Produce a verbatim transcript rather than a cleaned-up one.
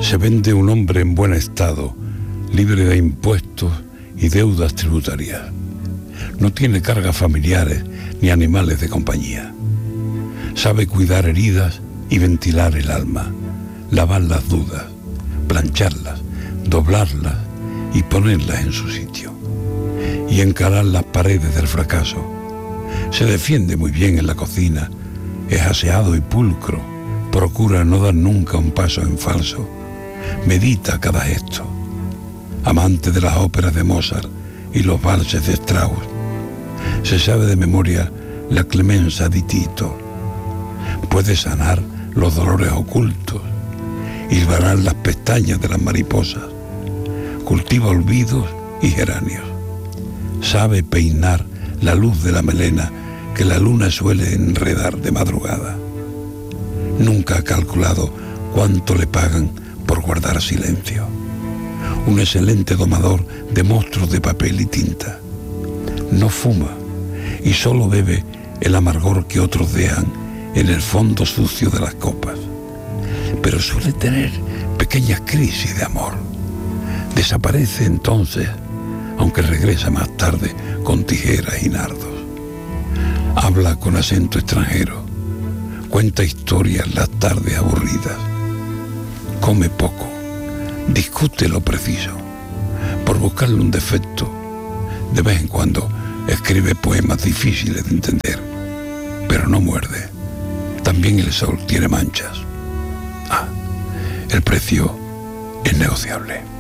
Se vende un hombre en buen estado, libre de impuestos y deudas tributarias. No tiene cargas familiares ni animales de compañía. Sabe cuidar heridas y ventilar el alma, lavar las dudas, plancharlas, doblarlas y ponerlas en su sitio. Y encarar las paredes del fracaso. Se defiende muy bien en la cocina, es aseado y pulcro, procura no dar nunca un paso en falso, medita cada gesto. Amante de las óperas de Mozart y los valses de Strauss, se sabe de memoria la Clemenza di Tito, puede sanar los dolores ocultos, hilvanar las pestañas de las mariposas, cultiva olvidos y geranios, sabe peinar la luz de la melena que la luna suele enredar de madrugada. Nunca ha calculado cuánto le pagan por guardar silencio. Un excelente domador de monstruos de papel y tinta. No fuma y solo bebe el amargor que otros dejan en el fondo sucio de las copas. Pero suele tener pequeñas crisis de amor. Desaparece entonces, aunque regresa más tarde con tijeras y nardos. Habla con acento extranjero, cuenta historias las tardes aburridas, come poco, discute lo preciso, por buscarle un defecto, de vez en cuando escribe poemas difíciles de entender, pero no muerde. También el sol tiene manchas. Ah, el precio es negociable.